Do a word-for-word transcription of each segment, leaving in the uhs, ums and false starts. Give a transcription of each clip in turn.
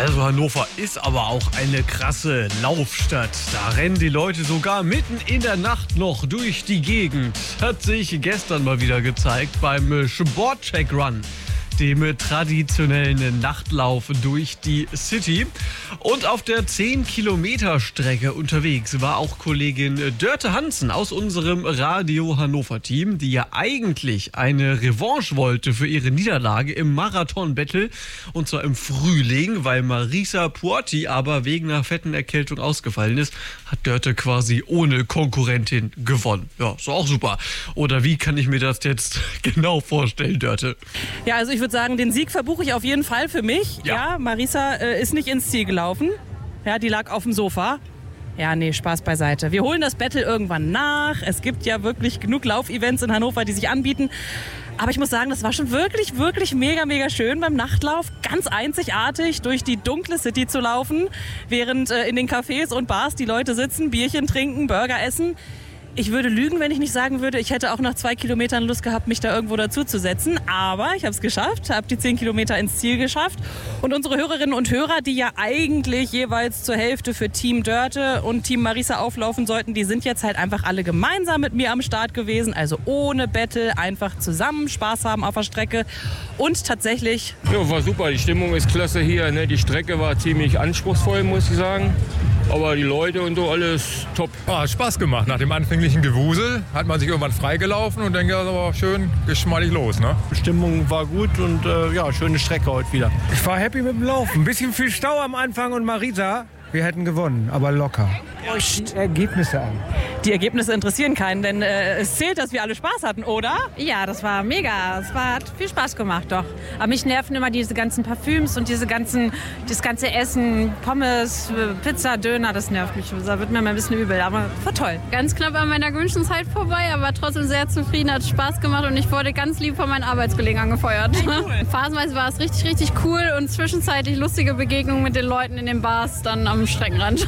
Also Hannover ist aber auch eine krasse Laufstadt. Da rennen die Leute sogar mitten in der Nacht noch durch die Gegend. Hat sich gestern mal wieder gezeigt beim Sportcheck Run, dem traditionellen Nachtlauf durch die City. Und auf der zehn Kilometer Strecke unterwegs war auch Kollegin Dörte Hansen aus unserem Radio Hannover Team, die ja eigentlich eine Revanche wollte für ihre Niederlage im Marathon-Battle, und zwar im Frühling, weil Marisa Puorti aber wegen einer fetten Erkältung ausgefallen ist, hat Dörte quasi ohne Konkurrentin gewonnen. Ja, ist auch super. Oder wie kann ich mir das jetzt genau vorstellen, Dörte? Ja, also ich würde sagen, den Sieg verbuche ich auf jeden Fall für mich. Ja, ja Marisa äh, ist nicht ins Ziel gelaufen. Ja, die lag auf dem Sofa. Ja, nee, Spaß beiseite. Wir holen das Battle irgendwann nach. Es gibt ja wirklich genug Laufevents in Hannover, die sich anbieten. Aber ich muss sagen, das war schon wirklich, wirklich mega, mega schön beim Nachtlauf. Ganz einzigartig, durch die dunkle City zu laufen, während äh, in den Cafés und Bars die Leute sitzen, Bierchen trinken, Burger essen. Ich würde lügen, wenn ich nicht sagen würde, ich hätte auch nach zwei Kilometern Lust gehabt, mich da irgendwo dazuzusetzen. Aber ich habe es geschafft, habe die zehn Kilometer ins Ziel geschafft. Und unsere Hörerinnen und Hörer, die ja eigentlich jeweils zur Hälfte für Team Dörte und Team Marisa auflaufen sollten, die sind jetzt halt einfach alle gemeinsam mit mir am Start gewesen. Also ohne Battle, einfach zusammen Spaß haben auf der Strecke. Und tatsächlich... Ja, war super. Die Stimmung ist klasse hier. Ne? Die Strecke war ziemlich anspruchsvoll, muss ich sagen. Aber die Leute und so, alles top. Ja, hat Spaß gemacht. Nach dem anfänglichen Gewusel hat man sich irgendwann freigelaufen und dann ging es aber schön geschmeidig los. Ne? Die Stimmung war gut und äh, ja, schöne Strecke heute wieder. Ich war happy mit dem Laufen. Ein bisschen viel Stau am Anfang und Marisa, wir hätten gewonnen, aber locker. Die Ergebnisse an. Die Ergebnisse interessieren keinen, denn äh, es zählt, dass wir alle Spaß hatten, oder? Ja, das war mega. Es war, hat viel Spaß gemacht, doch. Aber mich nerven immer diese ganzen Parfüms und diese ganzen, das ganze Essen, Pommes, Pizza, Döner, das nervt mich. Da wird mir mal ein bisschen übel, aber war toll. Ganz knapp an meiner gewünschten Zeit vorbei, aber trotzdem sehr zufrieden, hat Spaß gemacht und ich wurde ganz lieb von meinen Arbeitskollegen angefeuert. Hey, cool. Phasenweise war es richtig, richtig cool und zwischenzeitlich lustige Begegnungen mit den Leuten in den Bars dann am Streckenrand.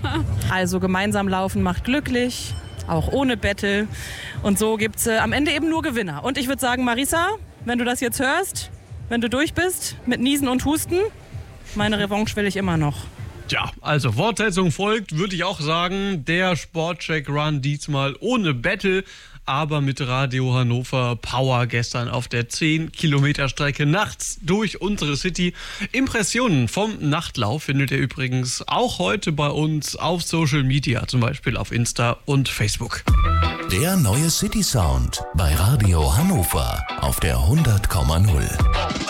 Also gemeinsam laufen macht glücklich, auch ohne Battle. Und so gibt es äh, am Ende eben nur Gewinner. Und ich würde sagen, Marisa, wenn du das jetzt hörst, wenn du durch bist mit Niesen und Husten, meine Revanche will ich immer noch. Tja, also Fortsetzung folgt, würde ich auch sagen. Der Sportcheck Run diesmal ohne Battle, aber mit Radio Hannover Power gestern auf der zehn Kilometer Strecke nachts durch unsere City. Impressionen vom Nachtlauf findet ihr übrigens auch heute bei uns auf Social Media, zum Beispiel auf Insta und Facebook. Der neue City Sound bei Radio Hannover auf der hundert Komma null.